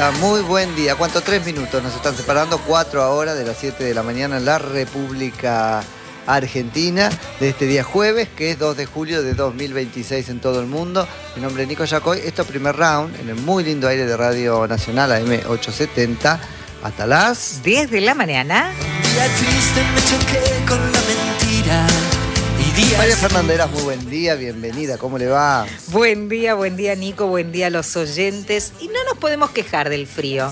está? Muy buen día. ¿Cuánto? 3 minutos nos están separando, 4 ahora de las 7 de la mañana en la República Argentina, de este día jueves, que es 2 de julio de 2026 en todo el mundo. Mi nombre es Nico Yacoy. Esto es Primer Round, en el muy lindo aire de Radio Nacional, AM870, hasta las 10 de la mañana. Día triste me choqué con la mentira. María Fernanderas, muy buen día, bienvenida, ¿cómo le va? Buen día Nico, buen día a los oyentes. Y no nos podemos quejar del frío.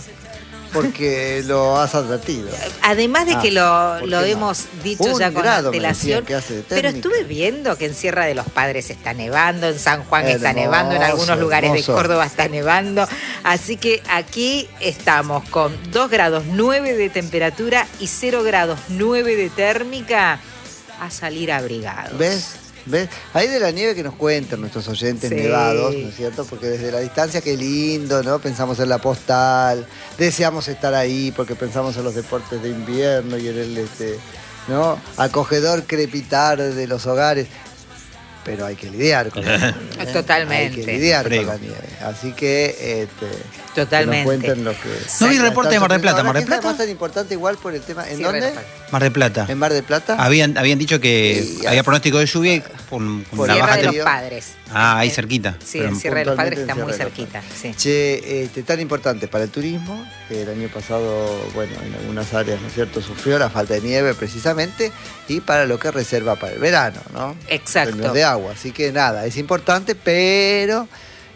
Porque lo has advertido. Además de que lo hemos dicho ya con antelación, que hace de pero estuve viendo que en Sierra de los Padres está nevando, en San Juan está nevando, en algunos lugares de Córdoba está nevando. Así que aquí estamos con 2 grados 9 de temperatura y 0 grados 9 de térmica, a salir abrigados. ¿Ves? Ahí de la nieve que nos cuentan nuestros oyentes nevados, ¿no es cierto? Porque desde la distancia, qué lindo, ¿no? Pensamos en la postal, deseamos estar ahí porque pensamos en los deportes de invierno y en el ¿no? acogedor crepitar de los hogares. Pero hay que lidiar con la nieve. Totalmente. Hay que lidiar con la nieve. Así que, totalmente. que nos cuenten lo que... No vi reporte de Mar del Plata. ¿Mar del Plata? Es tan importante igual por el tema... ¿En dónde? Mar del Plata. ¿En Mar del Plata? Habían dicho que había pronóstico de lluvia y por la Sierra baja de los Padres. ahí cerquita. Sí, en Sierra de los Padres está muy cerquita. Sí. Che, tan importante para el turismo, que el año pasado, bueno, en algunas áreas, ¿no es cierto?, sufrió la falta de nieve precisamente, y para lo que reserva para el verano, ¿no? Exacto. Términos de agua. Así que nada, es importante, pero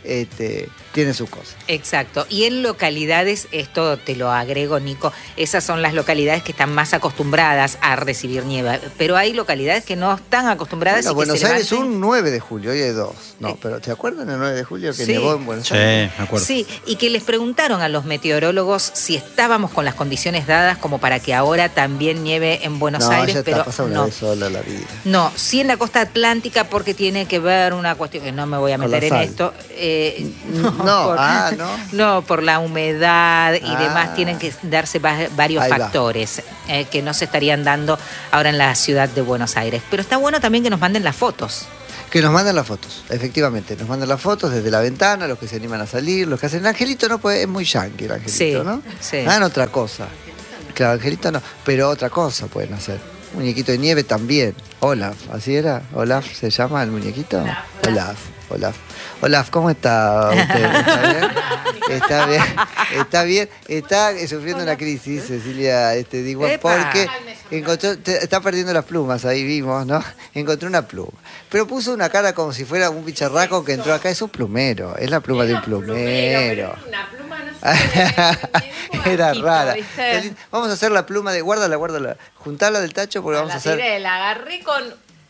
tiene sus cosas. Exacto. Y en localidades, esto te lo agrego, Nico, esas son las localidades que están más acostumbradas a recibir nieve. Pero hay localidades que no están acostumbradas. Bueno, y que Buenos Aires levanten... un 9 de julio, hoy hay 2. No, pero ¿te acuerdan el 9 de julio que nevó en Buenos Aires? Sí, me acuerdo. Sí, y que les preguntaron a los meteorólogos si estábamos con las condiciones dadas como para que ahora también nieve en Buenos Aires, ya pero está, pasa una vez sola la vida. No, sí en la costa atlántica, porque tiene que ver una cuestión que no me voy a meter en esto. No, por la humedad y demás, tienen que darse varios factores que no se estarían dando ahora en la ciudad de Buenos Aires. Pero está bueno también que nos manden las fotos. Que nos mandan las fotos, efectivamente, nos mandan las fotos desde la ventana, los que se animan a salir, los que hacen... El Angelito no puede, es muy yankee el Angelito, ¿no? Sí. Hagan otra cosa. Claro, Angelito no, pero otra cosa pueden hacer. Muñequito de nieve también. Olaf, ¿así era? ¿Olaf se llama el muñequito? Olaf, ¿cómo está usted? ¿Está bien? Está sufriendo una crisis, Cecilia Digua, porque está perdiendo las plumas, ahí vimos, ¿no? Encontró una pluma. Pero puso una cara como si fuera un bicharraco que entró acá. Es un plumero, es la pluma de un plumero. Una pluma no sé. Era rara. Vamos a hacer la pluma de... Guárdala. Juntala del tacho porque vamos a hacer... La agarré con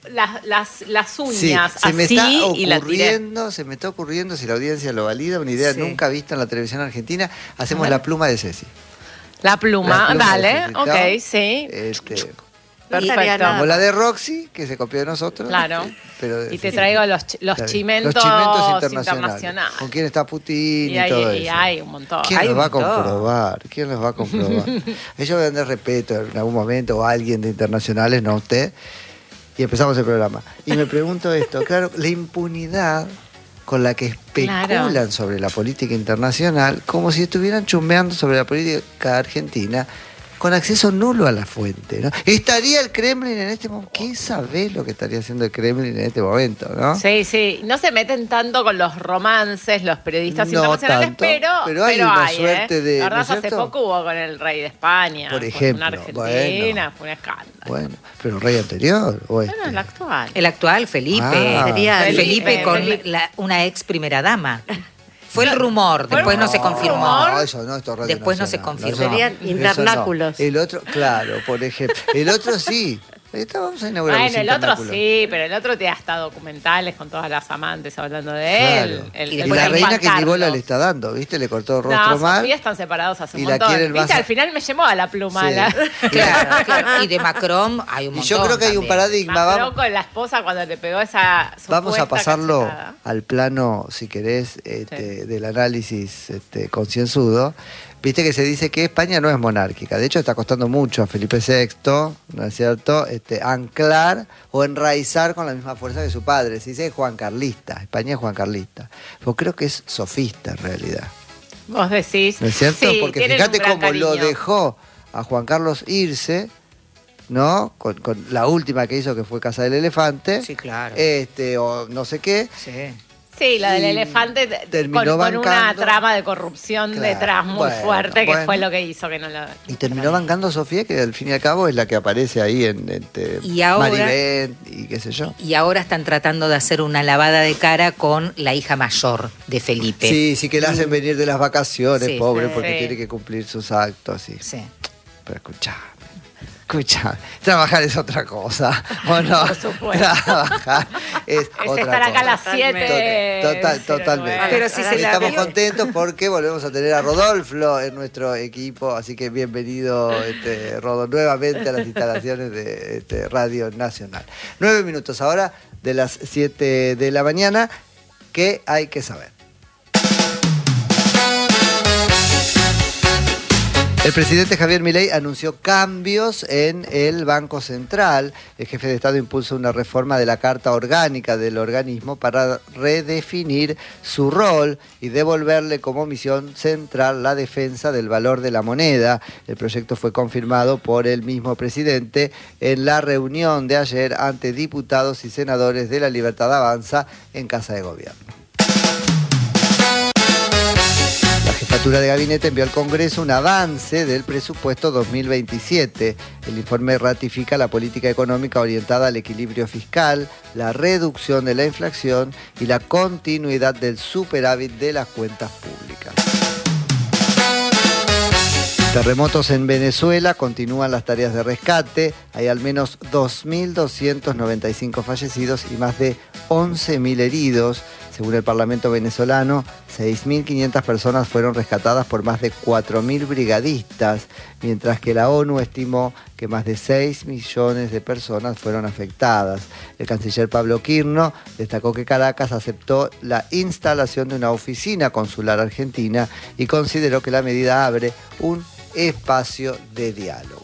las uñas sí, así y la tiré. Se me está ocurriendo, si la audiencia lo valida, una idea nunca vista en la televisión argentina. Hacemos la pluma de Ceci. La pluma, dale, ok, sí. Perfecto. Como la de Roxy, que se copió de nosotros. Claro. Pero, y te traigo los chimentos internacionales. Con quién está Putin y todo eso. Y hay un montón. ¿Quién los va a comprobar? Ellos deben de respeto en algún momento, o alguien de internacionales, no usted. Y empezamos el programa. Y me pregunto esto, claro, la impunidad con la que especulan sobre la política internacional, como si estuvieran chumbeando sobre la política argentina, con acceso nulo a la fuente, ¿no? ¿Estaría el Kremlin en este momento? ¿Qué sabés lo que estaría haciendo el Kremlin en este momento, no? Sí. No se meten tanto con los romances, los periodistas internacionales, pero hay una suerte de... La verdad, ¿no hace poco hubo con el rey de España. Por ejemplo. Con Argentina, fue un escándalo. Bueno, pero el rey anterior, ¿o Bueno, el actual. El actual, Felipe. Sería Felipe con una ex primera dama. Fue el rumor, después no se confirmó. No, eso no, esto es después no se confirmó. Serían internáculos. No. El otro, claro, por ejemplo. El otro sí. Vamos a inaugurar Bueno, el otro sí, pero el otro tiene hasta documentales con todas las amantes hablando de él. Claro. Y la reina que ni bola le está dando, ¿viste? Le cortó el rostro mal. Sofía están separados hace un montón. ¿Viste? Al final me llamó a la pluma. Sí. Claro. Y de Macron hay un montón. Y yo creo que hay un paradigma. Macron con la esposa cuando le pegó esa vamos a pasarlo cachetada al plano, si querés, del análisis concienzudo. Viste que se dice que España no es monárquica. De hecho, está costando mucho a Felipe VI, ¿no es cierto?, anclar o enraizar con la misma fuerza que su padre. Se dice Juan Carlista. España es Juan Carlista. Yo creo que es sofista en realidad. Vos decís. ¿No es cierto? Sí, porque fíjate cómo cariño. lo dejó a Juan Carlos irse, ¿no? Con la última que hizo, que fue Casa del Elefante. Sí, claro. O no sé qué. Sí. Sí, la del elefante con una trama de corrupción detrás muy fuerte, que fue lo que hizo que no lo... Y terminó bancando a Sofía, que al fin y al cabo es la que aparece ahí en Maribel y qué sé yo. Y ahora están tratando de hacer una lavada de cara con la hija mayor de Felipe. Sí, que la hacen venir de las vacaciones, Sí. pobre, porque tiene que cumplir sus actos. Sí. Pero escucha, trabajar es otra cosa, ¿o no? Por supuesto. Trabajar es otra estar acá a las cosa. 7. Totalmente. Pero si se la estamos vio... contentos porque volvemos a tener a Rodolfo en nuestro equipo, así que bienvenido, Rodo, nuevamente a las instalaciones de Radio Nacional. 9 minutos ahora de las 7 de la mañana. ¿Qué hay que saber? El presidente Javier Milei anunció cambios en el Banco Central. El jefe de Estado impulsa una reforma de la Carta Orgánica del organismo para redefinir su rol y devolverle como misión central la defensa del valor de la moneda. El proyecto fue confirmado por el mismo presidente en la reunión de ayer ante diputados y senadores de La Libertad Avanza en Casa de Gobierno. La jefatura de gabinete envió al Congreso un avance del presupuesto 2027. El informe ratifica la política económica orientada al equilibrio fiscal, la reducción de la inflación y la continuidad del superávit de las cuentas públicas. Terremotos en Venezuela, continúan las tareas de rescate. Hay al menos 2.295 fallecidos y más de 11.000 heridos. Según el Parlamento venezolano, 6.500 personas fueron rescatadas por más de 4.000 brigadistas, mientras que la ONU estimó que más de 6 millones de personas fueron afectadas. El canciller Pablo Quirno destacó que Caracas aceptó la instalación de una oficina consular argentina y consideró que la medida abre un espacio de diálogo.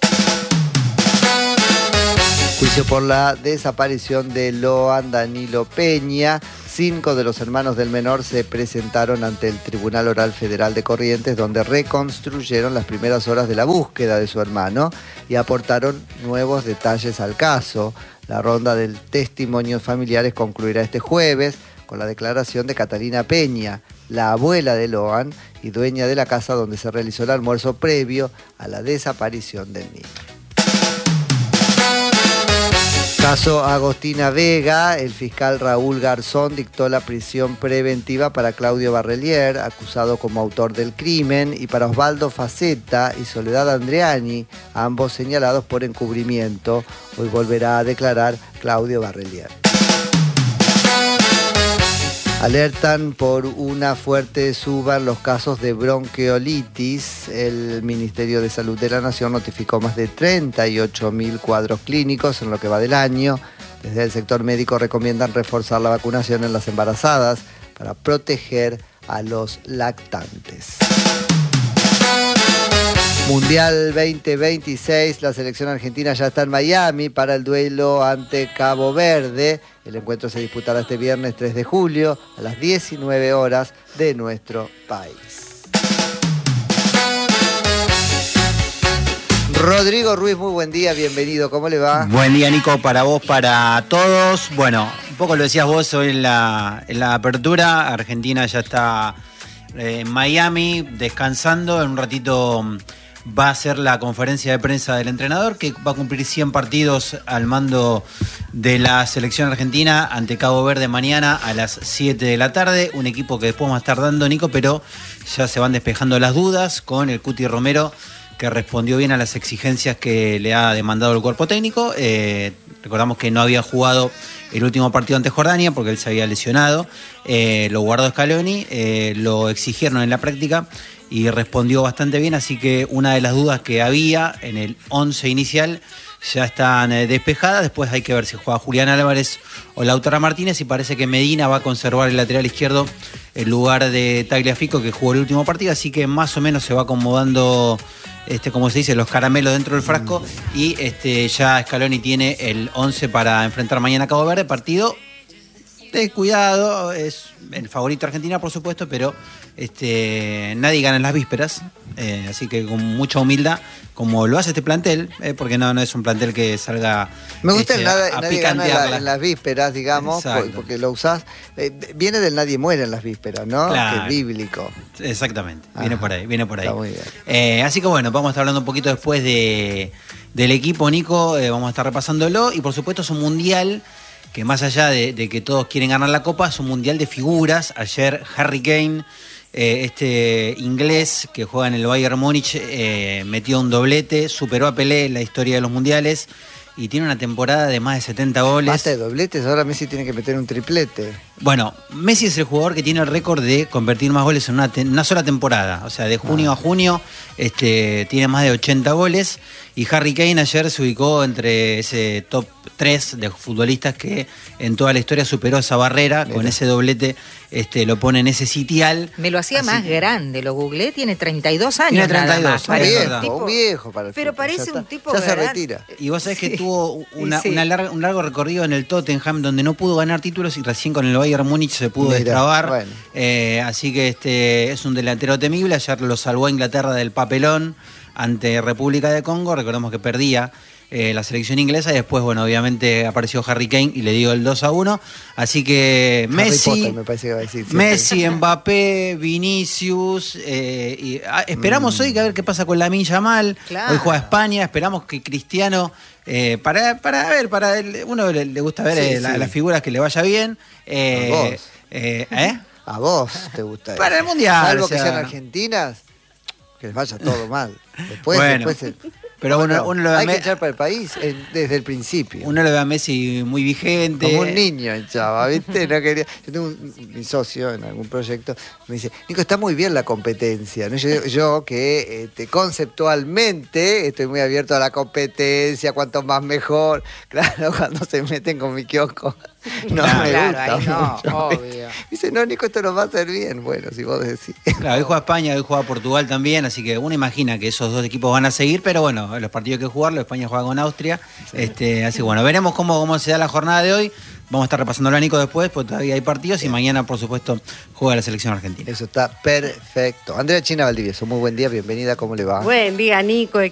Juicio por la desaparición de Loan Danilo Peña. 5 de los hermanos del menor se presentaron ante el Tribunal Oral Federal de Corrientes, donde reconstruyeron las primeras horas de la búsqueda de su hermano y aportaron nuevos detalles al caso. La ronda de testimonios familiares concluirá este jueves con la declaración de Catalina Peña, la abuela de Loan y dueña de la casa donde se realizó el almuerzo previo a la desaparición del niño. Caso Agostina Vega, el fiscal Raúl Garzón dictó la prisión preventiva para Claudio Barrelier, acusado como autor del crimen, y para Osvaldo Faceta y Soledad Andreani, ambos señalados por encubrimiento. Hoy volverá a declarar Claudio Barrelier. Alertan por una fuerte suba en los casos de bronquiolitis. El Ministerio de Salud de la Nación notificó más de 38.000 cuadros clínicos en lo que va del año. Desde el sector médico recomiendan reforzar la vacunación en las embarazadas para proteger a los lactantes. Mundial 2026, la selección argentina ya está en Miami para el duelo ante Cabo Verde. El encuentro se disputará este viernes 3 de julio a las 19 horas de nuestro país. Rodrigo Ruiz, muy buen día, bienvenido, ¿cómo le va? Buen día, Nico, para vos, para todos. Bueno, un poco lo decías vos hoy en la apertura. Argentina ya está en Miami descansando. En un ratito va a ser la conferencia de prensa del entrenador, que va a cumplir 100 partidos al mando de la selección argentina ante Cabo Verde mañana a las 7 de la tarde. Un equipo que después va a estar dando, Nico, pero ya se van despejando las dudas con el Cuti Romero, que respondió bien a las exigencias que le ha demandado el cuerpo técnico. Recordamos que no había jugado el último partido ante Jordania porque él se había lesionado. Lo guardó Scaloni, lo exigieron en la práctica y respondió bastante bien, así que una de las dudas que había en el 11 inicial ya están despejadas. Después hay que ver si juega Julián Álvarez o Lautaro Martínez, y parece que Medina va a conservar el lateral izquierdo en lugar de Tagliafico, que jugó el último partido, así que más o menos se va acomodando, como se dice, los caramelos dentro del frasco, y ya Scaloni tiene el 11 para enfrentar mañana a Cabo Verde, partido cuidado, es el favorito Argentina, por supuesto, pero nadie gana en las vísperas, así que con mucha humildad, como lo hace este plantel, porque no es un plantel que salga. Me gusta el nadie gana en las vísperas, digamos, porque lo usás. Viene del nadie muere en las vísperas, ¿no? Claro. Que es bíblico. Exactamente, viene por ahí. Está muy bien. Así que bueno, vamos a estar hablando un poquito después del equipo, Nico, vamos a estar repasándolo, y por supuesto es un mundial que más allá de que todos quieren ganar la Copa, es un mundial de figuras. Ayer Harry Kane, inglés que juega en el Bayern Múnich, metió un doblete, superó a Pelé en la historia de los mundiales y tiene una temporada de más de 70 goles. Basta de dobletes, ahora Messi tiene que meter un triplete. Bueno, Messi es el jugador que tiene el récord de convertir más goles en una sola temporada. O sea, de junio a junio tiene más de 80 goles. Y Harry Kane ayer se ubicó entre ese top 3 de futbolistas que en toda la historia superó esa barrera. Mira. Con ese doblete lo pone en ese sitial. Me lo hacía más grande, lo googleé, tiene 32 años. Tiene 32, nada más. Parece un viejo para el pero fútbol. parece un tipo ya se retira. Y vos sabés que tuvo un largo recorrido en el Tottenham, donde no pudo ganar títulos, y recién con el Bayern Múnich se pudo destrabar. Bueno. Así que es un delantero temible. Ayer lo salvó a Inglaterra del papelón ante República de Congo. Recordemos que perdía la selección inglesa, y después, bueno, obviamente apareció Harry Kane y le dio el 2-1. Así que Messi, Potter, me parece que va a decir, Messi, Mbappé, Vinicius, esperamos hoy que a ver qué pasa con Lamine Yamal. Claro. Hoy juega España, esperamos que Cristiano, uno le gusta ver las figuras, que le vaya bien. A vos te gusta para el Mundial. Algo que sean argentinas, que les vaya todo mal. Después pero uno lo ve hay que echar para el país desde el principio. Uno lo ve a Messi muy vigente. Como un niño echaba, ¿viste? No quería. Yo tengo mi socio en algún proyecto, me dice, Nico, está muy bien la competencia, ¿no? Yo que conceptualmente estoy muy abierto a la competencia, cuanto más mejor. Claro, cuando se meten con mi kiosco, no me gusta mucho. Obvio. Dice, no, Nico, esto nos va a hacer bien. Bueno, si vos decís. Claro, hoy juega España, hoy juega Portugal también, así que uno imagina que esos dos equipos van a seguir, pero bueno, los partidos hay que jugarlos. España juega con Austria, así que bueno, veremos cómo se da la jornada de hoy. Vamos a estar repasándolo a Nico después, porque todavía hay partidos, y mañana, por supuesto, juega la selección argentina. Eso está perfecto. Andrea China Valdivieso, muy buen día, bienvenida, ¿cómo le va? Buen día, Nico,